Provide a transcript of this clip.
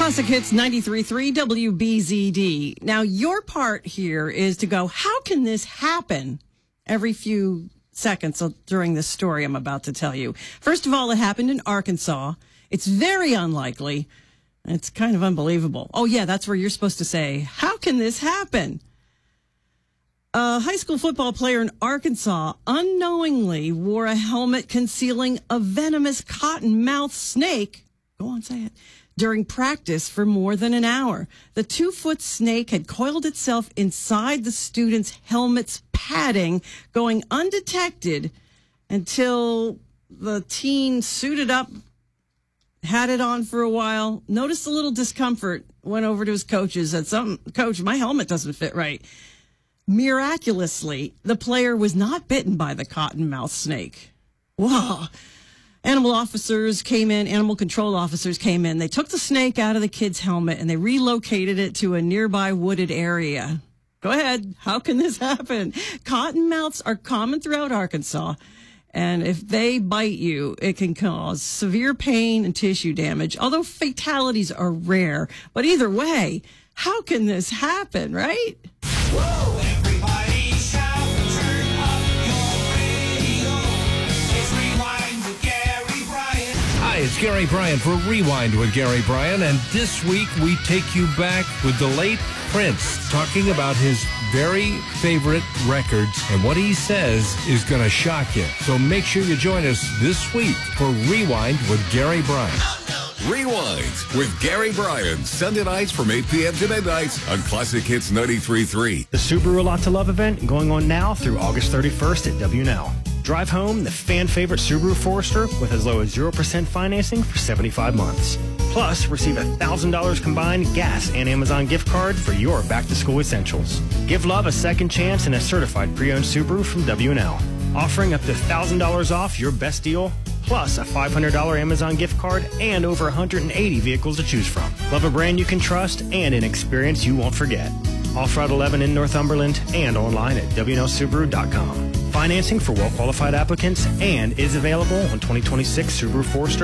Classic Hits 93.3 WBZD. Now, your part here is to go, how can this happen every few seconds during this story I'm about to tell you? First of all, it happened in Arkansas. It's very unlikely. It's kind of unbelievable. Oh, yeah, that's where you're supposed to say, how can this happen? A high school football player in Arkansas unknowingly wore a helmet concealing a venomous cottonmouth snake. Go on, say it. During practice for more than an hour. The 2-foot snake had coiled itself inside the student's helmet's padding, going undetected until the teen suited up, had it on for a while, noticed a little discomfort, went over to his coaches, said, Coach, my helmet doesn't fit right. Miraculously, the player was not bitten by the cottonmouth snake. Whoa. Animal control officers came in. They took the snake out of the kid's helmet and they relocated it to a nearby wooded area. Go ahead. How can this happen? Cottonmouths are common throughout Arkansas, and if they bite you, it can cause severe pain and tissue damage, although fatalities are rare. But either way, how can this happen, right? Whoa, everybody shout, turn up your radio. It's Rewind with Gary Bryan. Hi, it's Gary Bryan for Rewind with Gary Bryan, and this week we take you back with the late Prince, talking about his very favorite records, and what he says is going to shock you. So make sure you join us this week for Rewind with Gary Bryan. Rewind with Gary Bryan, Sunday nights from 8 p.m. to midnight on Classic Hits 93.3. The Subaru A Lot to Love event going on now through August 31st at WNL. Drive home the fan-favorite Subaru Forester with as low as 0% financing for 75 months. Plus, receive $1,000 combined gas and Amazon gift card for your back-to-school essentials. Give love a second chance in a certified pre-owned Subaru from WNL. Offering up to $1,000 off your best deal, plus a $500 Amazon gift card and over 180 vehicles to choose from. Love a brand you can trust and an experience you won't forget. Off Route 11 in Northumberland and online at WNLSubaru.com. Financing for well-qualified applicants and is available on 2026 Subaru Forester